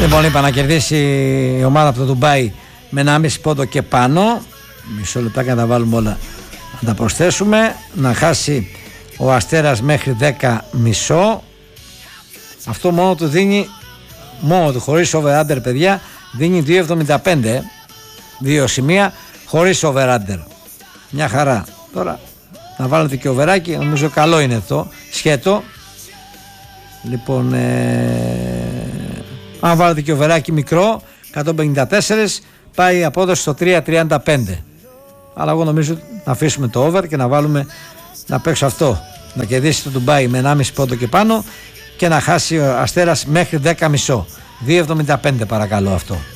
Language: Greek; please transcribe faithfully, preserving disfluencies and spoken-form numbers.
Λοιπόν, είπα να κερδίσει η ομάδα από το Ντουμπάι με ένα μισό πόντο και πάνω. Μισό λεπτάκι να τα βάλουμε όλα, να τα προσθέσουμε. Να χάσει ο Αστέρας μέχρι δέκα μισό. Αυτό μόνο του δίνει, μόνο του χωρίς over-under, παιδιά, δίνει δύο εβδομήντα πέντε. Δύο σημεία χωρίς over-under. Μια χαρά. Τώρα να βάλετε και overάκι, νομίζω καλό είναι αυτό. Σχέτο. Λοιπόν, ε... αν βάλετε και overάκι μικρό, εκατόν πενήντα τέσσερα, πάει η απόδοση στο τρία τριάντα πέντε. Αλλά εγώ νομίζω να αφήσουμε το over και να βάλουμε να παίξω αυτό. Να κερδίσει το Ντουμπάι με ένα μισό πόντο και πάνω και να χάσει ο Αστέρας μέχρι δέκα μισό. δύο εβδομήντα πέντε παρακαλώ αυτό.